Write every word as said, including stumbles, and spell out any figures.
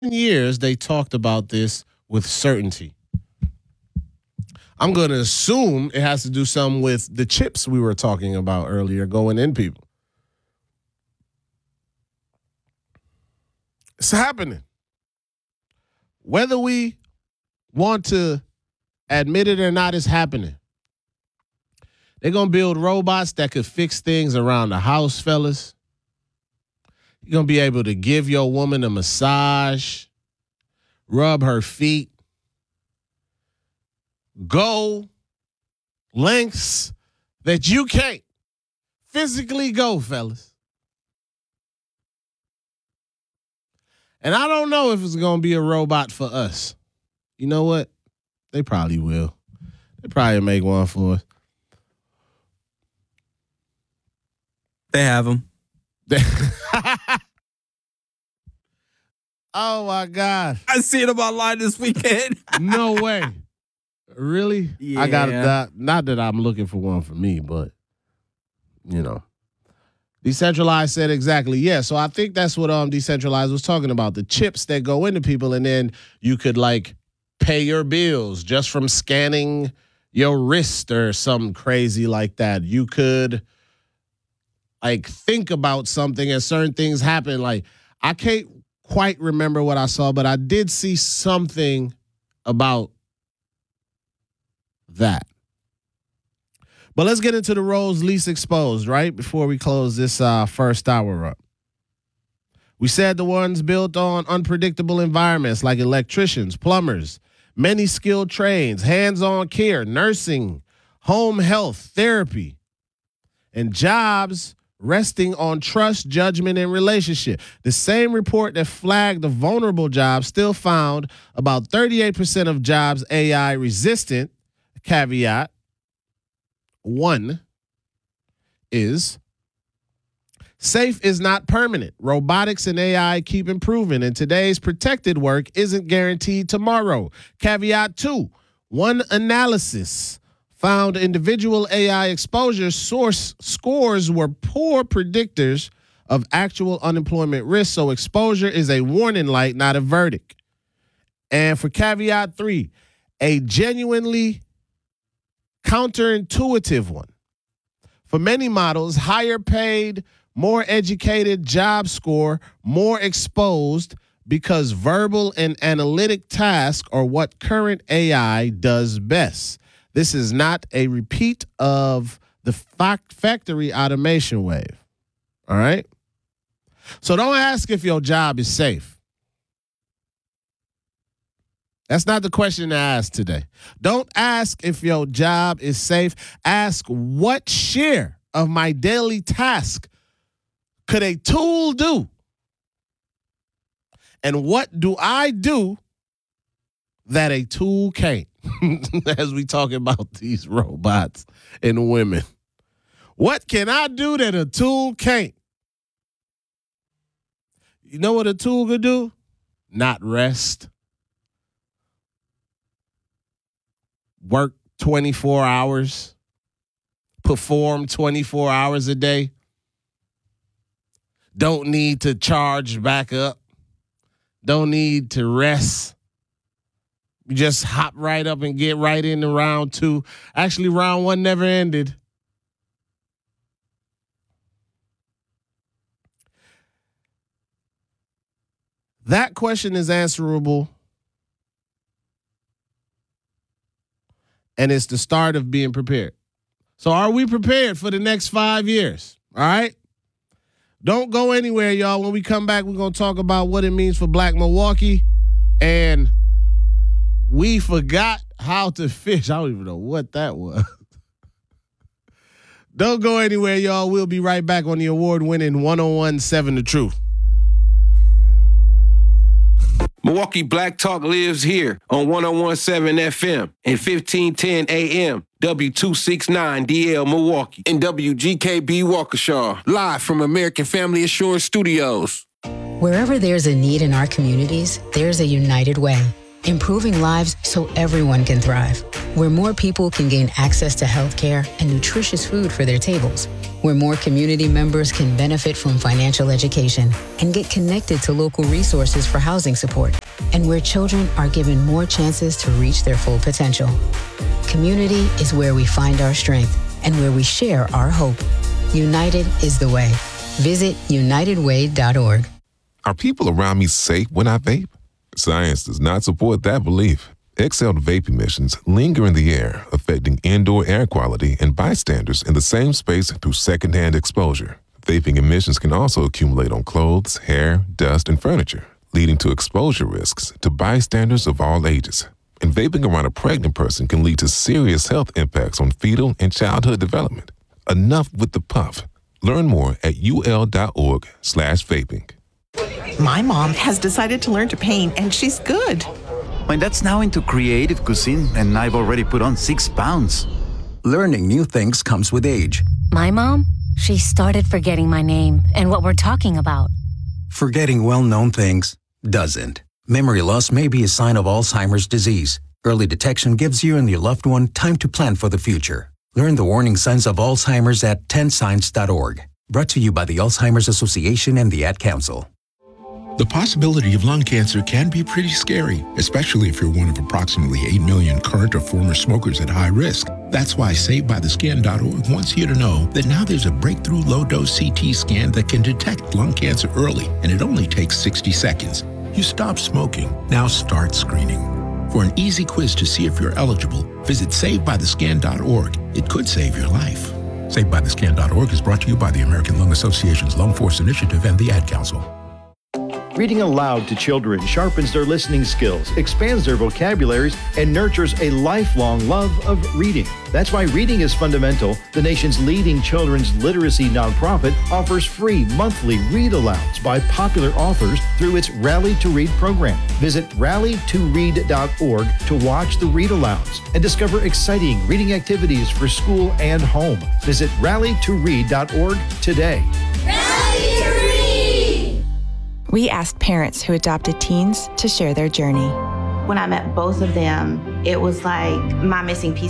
years, they talked about this with certainty. I'm going to assume it has to do something with the chips we were talking about earlier going in people. It's happening. Whether we want to admit it or not, it's happening. They're going to build robots that could fix things around the house, fellas. You're going to be able to give your woman a massage, rub her feet, go lengths that you can't physically go, fellas. And I don't know if it's going to be a robot for us. You know what? They probably will. They probably make one for us. They have them. Oh, my God. I see it on my line this weekend. No way. Really? Yeah. I got to, not, not that I'm looking for one for me, but, you know. Decentralized said exactly, yeah. So I think that's what um Decentralized was talking about, the chips that go into people, and then you could, like, pay your bills just from scanning your wrist or something crazy like that. You could, like, think about something and certain things happen. Like, I can't quite remember what I saw, but I did see something about that. But let's get into the roles least exposed, right? Before we close this uh, first hour up. We said the ones built on unpredictable environments like electricians, plumbers, many skilled trades, hands-on care, nursing, home health, therapy, and jobs resting on trust, judgment, and relationship. The same report that flagged the vulnerable jobs still found about thirty-eight percent of jobs A I resistant. Caveat one is safe is not permanent. Robotics and A I keep improving, and today's protected work isn't guaranteed tomorrow. Caveat two, one analysis found individual A I exposure source scores were poor predictors of actual unemployment risk, so exposure is a warning light, not a verdict. And for caveat three, a genuinely counterintuitive one. For many models, higher paid, more educated job score, more exposed because verbal and analytic tasks are what current A I does best. This is not a repeat of the factory automation wave. All right? So don't ask if your job is safe. That's not the question to ask today. Don't ask if your job is safe. Ask what share of my daily task could a tool do? And what do I do that a tool can't? As we talk about these robots and women. What can I do that a tool can't? You know what a tool could do? Not rest. Work twenty-four hours. Perform twenty-four hours a day. Don't need to charge back up. Don't need to rest. You just hop right up and get right into round two. Actually, round one never ended. That question is answerable. And it's the start of being prepared. So are we prepared for the next five years? All right? Don't go anywhere, y'all. When we come back, we're going to talk about what it means for Black Milwaukee. And we forgot how to fish. I don't even know what that was. Don't go anywhere, y'all. We'll be right back on the award-winning one oh one point seven The Truth. Milwaukee Black Talk lives here on one oh one point seven F M and fifteen ten A M, W two sixty-nine D L Milwaukee, and W G K B Waukesha, live from American Family Assurance Studios. Wherever there's a need in our communities, there's a United Way. improving lives so everyone can thrive. Where more people can gain access to healthcare and nutritious food for their tables. Where more community members can benefit from financial education and get connected to local resources for housing support. And where children are given more chances to reach their full potential. Community is where we find our strength and where we share our hope. United is the way. Visit united way dot org. Are people around me safe when I vape? Science does not support that belief. Exhaled vape emissions linger in the air, affecting indoor air quality and bystanders in the same space through secondhand exposure. Vaping emissions can also accumulate on clothes, hair, dust, and furniture, leading to exposure risks to bystanders of all ages. And vaping around a pregnant person can lead to serious health impacts on fetal and childhood development. Enough with the puff. Learn more at ul.org slash vaping. My mom has decided to learn to paint, and she's good. My dad's now into creative cuisine, and I've already put on six pounds. Learning new things comes with age. My mom, she started forgetting my name and what we're talking about. Forgetting well-known things doesn't. Memory loss may be a sign of Alzheimer's disease. Early detection gives you and your loved one time to plan for the future. Learn the warning signs of Alzheimer's at ten signs dot org. Brought to you by the Alzheimer's Association and the Ad Council. The possibility of lung cancer can be pretty scary, especially if you're one of approximately eight million current or former smokers at high risk. That's why saved by the scan dot org wants you to know that now there's a breakthrough low-dose C T scan that can detect lung cancer early, and it only takes sixty seconds. You stop smoking, now start screening. For an easy quiz to see if you're eligible, visit saved by the scan dot org. It could save your life. saved by the scan dot org is brought to you by the American Lung Association's Lung Force Initiative and the Ad Council. Reading aloud to children sharpens their listening skills, expands their vocabularies, and nurtures a lifelong love of reading. That's why Reading is Fundamental, the nation's leading children's literacy nonprofit, offers free monthly read-alouds by popular authors through its Rally to Read program. Visit rally to read dot org to watch the read-alouds and discover exciting reading activities for school and home. Visit rally to read dot org today. Rally to Read! We asked parents who adopted teens to share their journey. When I met both of them, it was like my missing piece